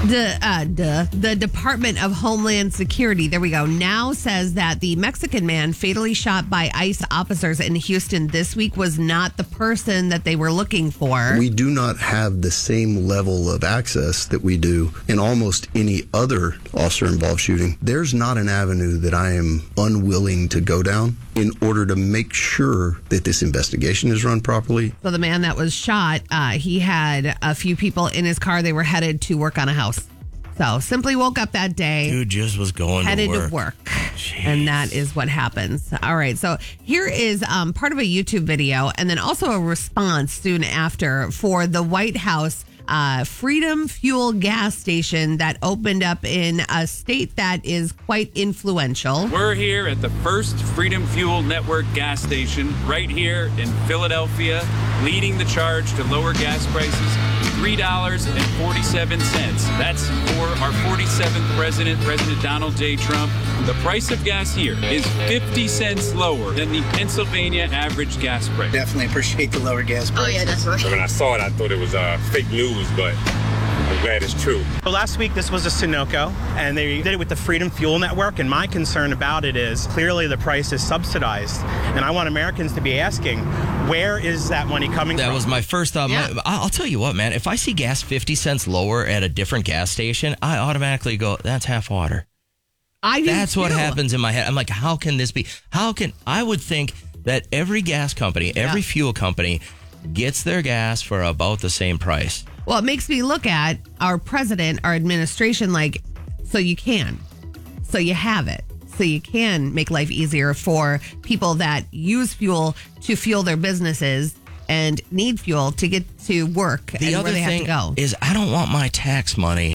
The Department of Homeland Security, there we go, now says that the Mexican man fatally shot by ICE officers in Houston this week was not the person that they were looking for. We do not have the same level of access that we do in almost any other officer-involved shooting. There's not an avenue that I am unwilling to go down in order to make sure that this investigation is run properly. So the man that was shot, he had a few people in his car. They were headed to work on a house. So simply woke up that day. Dude just was going headed to work. Jeez. And that is what happens. All right. So here is part of a YouTube video and then also a response soon after for the White House Freedom Fuel gas station that opened up in a state that is quite influential. We're here at the first Freedom Fuel Network gas station right here in Philadelphia, leading the charge to lower gas prices. $3.47. That's for our 47th president, President Donald J. Trump. The price of gas here is 50 cents lower than the Pennsylvania average gas price. Definitely appreciate the lower gas prices. Oh, yeah, definitely. When I saw it, I thought it was fake news, but I'm glad it's true. Well, last week, this was a Sunoco, and they did it with the Freedom Fuel Network, and my concern about it is clearly the price is subsidized, and I want Americans to be asking, where is that money coming from? That was my first thought. Yeah. I'll tell you what, man, if I see gas 50 cents lower at a different gas station, I automatically go, that's half water. That's what happens in my head. I'm like, how can this be? I would think that every gas company, every fuel company gets their gas for about the same price. Well, it makes me look at our president, our administration, like, so you have it. So you can make life easier for people that use fuel to fuel their businesses and need fuel to get to work and where they have to go. Is I don't want my tax money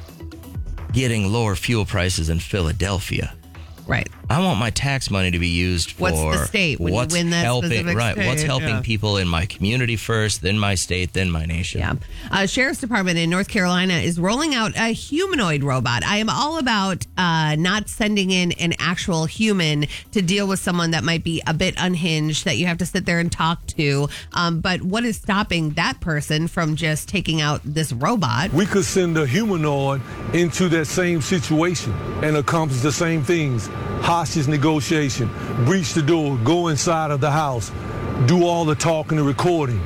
getting lower fuel prices in Philadelphia. Right. I want my tax money to be used for what's the state when you win that specific state? What's helping people in my community first, then my state, then my nation. Yeah. Sheriff's Department in North Carolina is rolling out a humanoid robot. I am all about not sending in an actual human to deal with someone that might be a bit unhinged that you have to sit there and talk to. But what is stopping that person from just taking out this robot? We could send a humanoid into that same situation and accomplish the same things. Hostage negotiation, breach the door, go inside of the house, do all the talking and recording.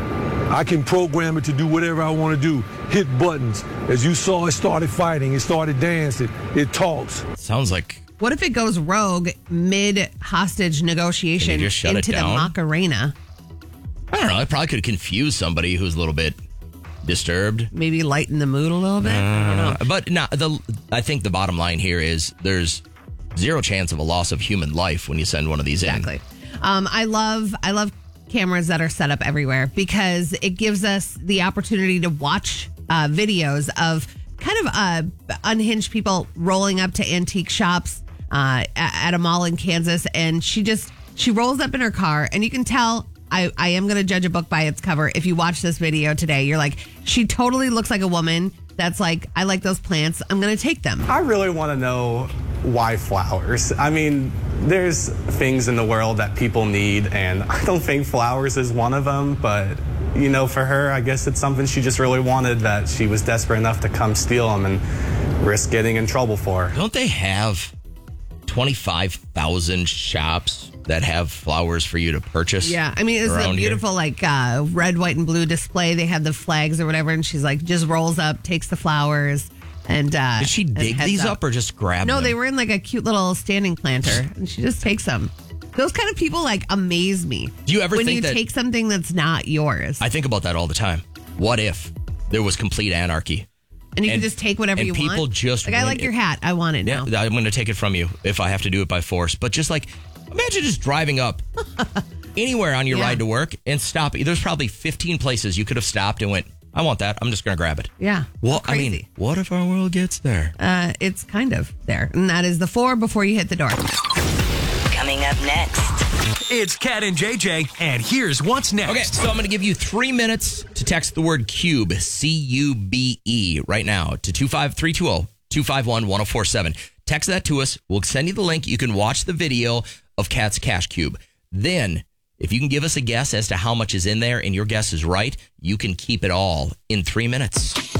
I can program it to do whatever I want to do, hit buttons. As you saw, it started fighting, it started dancing, it talks. Sounds like... What if it goes rogue mid-hostage negotiation into the Macarena? I don't know. I probably could confuse somebody who's a little bit disturbed. Maybe lighten the mood a little bit. I don't know. But no, I think the bottom line here is there's zero chance of a loss of human life when you send one of these in. Exactly. I love cameras that are set up everywhere because it gives us the opportunity to watch videos of kind of unhinged people rolling up to antique shops at a mall in Kansas, and she rolls up in her car, and you can tell. I am going to judge a book by its cover. If you watch this video today, you're like, she totally looks like a woman that's like, I like those plants. I'm going to take them. I really want to know why flowers. I mean, there's things in the world that people need, and I don't think flowers is one of them, but, you know, for her, I guess it's something she just really wanted that she was desperate enough to come steal them and risk getting in trouble for. Don't they have 25,000 shops that have flowers for you to purchase? Yeah, I mean, it's a beautiful red, white, and blue display. They have the flags or whatever, and she's like, just rolls up, takes the flowers, and did she dig these up or just grab them? No, they were in like a cute little standing planter, and she just takes them. Those kind of people like amaze me. Do you ever when think you take something that's not yours? I think about that all the time. What if there was complete anarchy? And you can just take whatever you want. And people just like, I like your hat. I want it now. Yeah, I'm going to take it from you if I have to do it by force. But just like, imagine just driving up anywhere on your ride to work and stop. There's probably 15 places you could have stopped and went, I want that. I'm just going to grab it. Yeah. Well, crazy. I mean, what if our world gets there? It's kind of there. And that is the 4 before you hit the door. Coming up next. It's Cat and JJ, and here's what's next. Okay, so I'm going to give you 3 minutes to text the word CUBE, C-U-B-E, right now to 25320 251 1047. Text that to us. We'll send you the link. You can watch the video of Cat's Cash Cube. Then, if you can give us a guess as to how much is in there and your guess is right, you can keep it all in 3 minutes.